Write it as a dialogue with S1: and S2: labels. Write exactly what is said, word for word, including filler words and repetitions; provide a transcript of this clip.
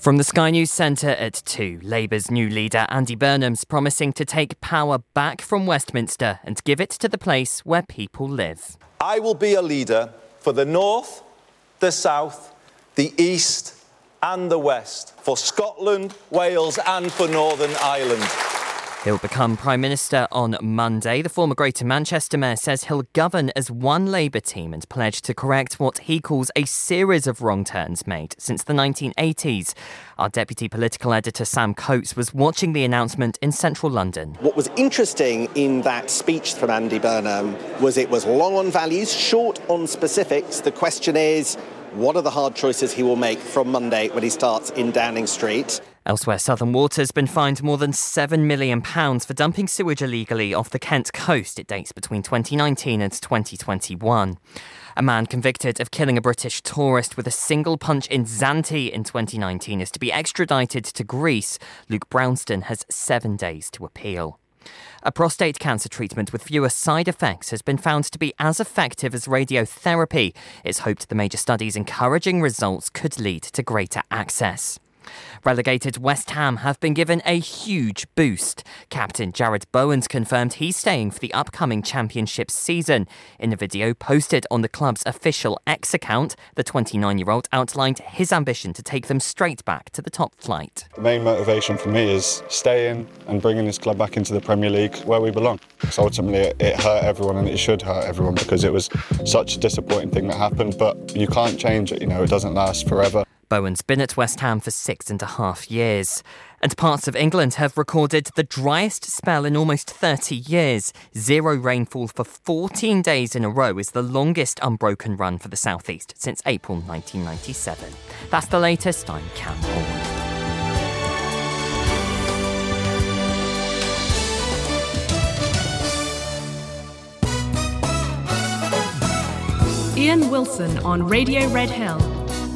S1: From the Sky News Centre at two, Labour's new leader Andy Burnham's promising to take power back from Westminster and give it to the place where people live.
S2: I will be a leader for the North, the South, the East and the West, for Scotland, Wales and for Northern Ireland.
S1: He'll become Prime Minister on Monday. The former Greater Manchester Mayor says he'll govern as one Labour team and pledge to correct what he calls a series of wrong turns made since the nineteen eighties. Our Deputy Political Editor Sam Coates was watching the announcement in central London.
S3: What was interesting in that speech from Andy Burnham was it was long on values, short on specifics. The question is, what are the hard choices he will make from Monday when he starts in Downing Street?
S1: Elsewhere, Southern Water's been fined more than seven million pounds for dumping sewage illegally off the Kent coast. It dates between twenty nineteen and twenty twenty-one. A man convicted of killing a British tourist with a single punch in Zante in twenty nineteen is to be extradited to Greece. Luke Brownston has seven days to appeal. A prostate cancer treatment with fewer side effects has been found to be as effective as radiotherapy. It's hoped the major study's encouraging results could lead to greater access. Relegated West Ham have been given a huge boost. Captain Jared Bowen's confirmed he's staying for the upcoming Championship season. In a video posted on the club's official X account, the twenty-nine-year-old outlined his ambition to take them straight back to the top flight.
S4: The main motivation for me is staying and bringing this club back into the Premier League where we belong. So ultimately it, it hurt everyone and it should hurt everyone because it was such a disappointing thing that happened, but you can't change it, you know, it doesn't last forever.
S1: Bowen's been at West Ham for six and a half years. And parts of England have recorded the driest spell in almost thirty years. Zero rainfall for fourteen days in a row is the longest unbroken run for the South East since April nineteen ninety-seven. That's the latest. I'm Cam
S5: Horn. Ian Wilson on Radio Red Hill.